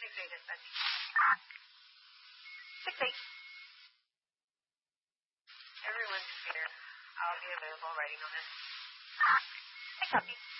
Sick bay dispatch. Sick bay. Everyone's here. I'll be available writing on this. I copy.